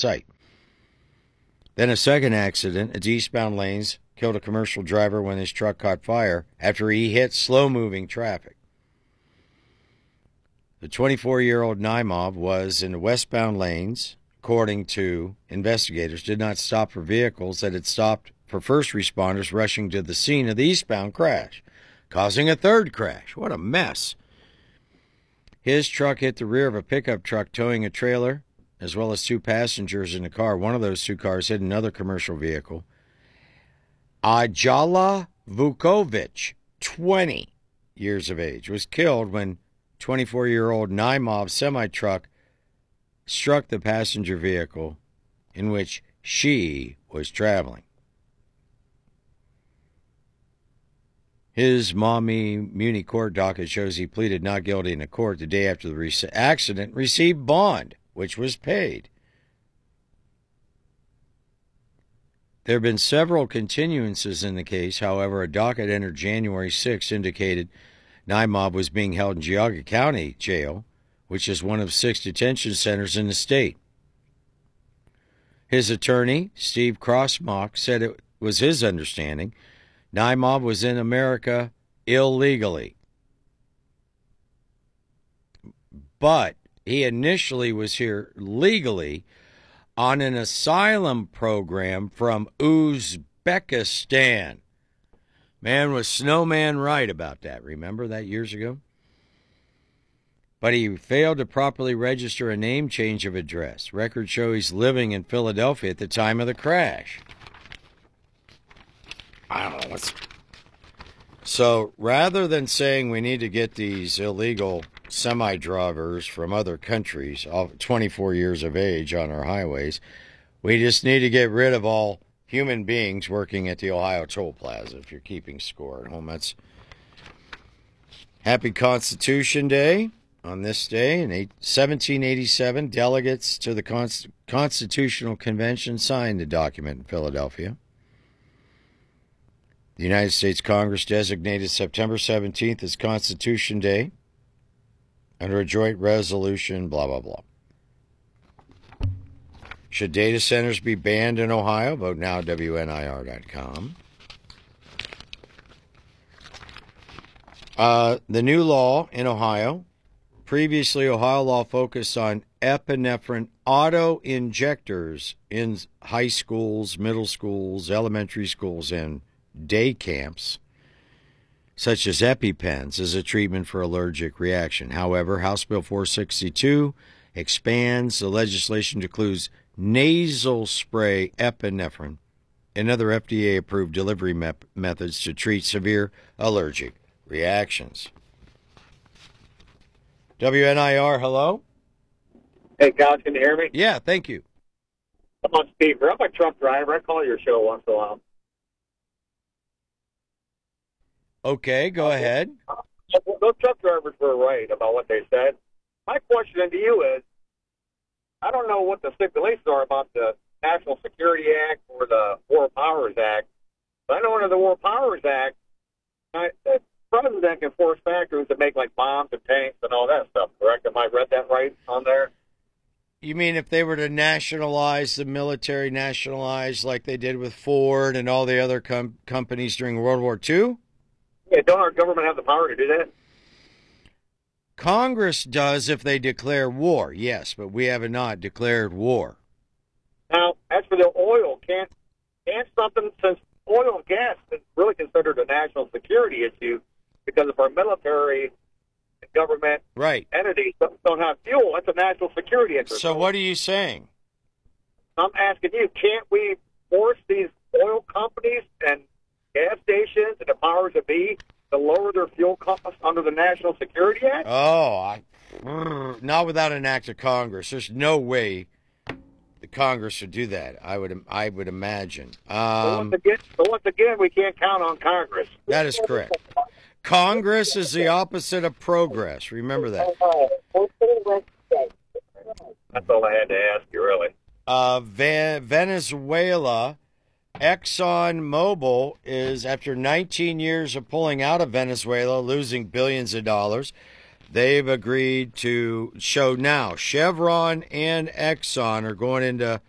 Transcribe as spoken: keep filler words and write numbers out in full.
site. Then a second accident at eastbound lanes killed a commercial driver when his truck caught fire after he hit slow-moving traffic. The twenty-four-year-old Naimov was in the westbound lanes, according to investigators, did not stop for vehicles that had stopped for first responders rushing to the scene of the eastbound crash, causing a third crash. What a mess. His truck hit the rear of a pickup truck towing a trailer, as well as two passengers in the car. One of those two cars hit another commercial vehicle. Ajala Vukovic, twenty years of age, was killed when twenty-four-year-old Naimov semi-truck struck the passenger vehicle in which she was traveling. His Maumee Muni court docket shows he pleaded not guilty in the court the day after the re- accident, received bond, which was paid. There have been several continuances in the case. However, a docket entered January sixth indicated Naimov was being held in Geauga County Jail, which is one of six detention centers in the state. His attorney, Steve Crossmock, said it was his understanding Naimov was in America illegally. But he initially was here legally on an asylum program from Uzbekistan. Man, was Snowman right about that. Remember that years ago? But he failed to properly register a name change of address. Records show he's living in Philadelphia at the time of the crash. I don't know what's... So rather than saying we need to get these illegal semi-drivers from other countries, twenty-four years of age, on our highways, we just need to get rid of all human beings working at the Ohio Toll Plaza, if you're keeping score at home. That's Happy Constitution Day. On this day, in seventeen eighty-seven, delegates to the Const- Constitutional Convention signed the document in Philadelphia. The United States Congress designated September seventeenth as Constitution Day under a joint resolution, blah, blah, blah. Should data centers be banned in Ohio? Vote now at W N I R dot com. Uh, the new law in Ohio. Previously, Ohio law focused on epinephrine auto-injectors in high schools, middle schools, elementary schools, and day camps, such as EpiPens, as a treatment for allergic reaction. However, House Bill four sixty-two expands the legislation to include nasal spray epinephrine and other F D A-approved delivery me- methods to treat severe allergic reactions. W N I R, hello? Hey, Cal, can you hear me? Yeah, thank you. I'm on speaker. I'm a truck driver. I call your show once in a while. Okay, go ahead. Those truck drivers were right about what they said. My question to you is, I don't know what the stipulations are about the National Security Act or the War Powers Act, but I know under the War Powers Act, I, the president can force factories to make like bombs and tanks and all that stuff, correct? Am I read that right on there? You mean if they were to nationalize the military, nationalize like they did with Ford and all the other com- companies during World War Two? Yeah, don't our government have the power to do that? Congress does if they declare war, yes, but we have not declared war. Now, as for the oil, can't, can't something, since oil and gas is really considered a national security issue because of our military and government right. entities don't, don't have fuel, that's a national security interest. So what are you saying? I'm asking you, can't we force these oil companies and gas stations and the powers that be to lower their fuel costs under the National Security Act? Oh, I, not without an act of Congress. There's no way the Congress would do that. I would, I would imagine. Um, so, once again, so once again, we can't count on Congress. That is correct. Congress is the opposite of progress. Remember that. That's all I had to ask you, really. Uh, Ve- Venezuela. ExxonMobil is, after nineteen years of pulling out of Venezuela, losing billions of dollars, they've agreed to show now Chevron and Exxon are going into